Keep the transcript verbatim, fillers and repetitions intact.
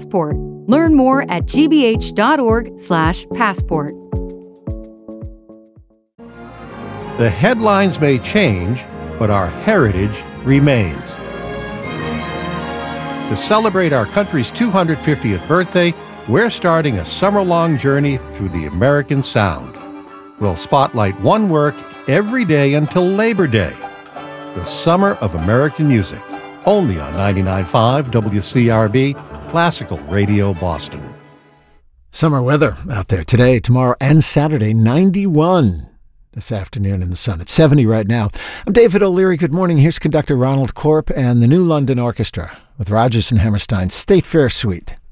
Passport. Learn more at gbh.org slash passport. The headlines may change, but our heritage remains. To celebrate our country's two hundred fiftieth birthday, we're starting a summer-long journey through the American sound. We'll spotlight one work every day until Labor Day. The Summer of American Music, only on ninety-nine point five W C R B, Classical Radio Boston. Summer weather out there today, tomorrow, and Saturday, ninety-one. This afternoon in the sun. It's seventy right now. I'm David O'Leary. Good morning. Here's conductor Ronald Korp and the New London Orchestra with Rodgers and Hammerstein's State Fair Suite.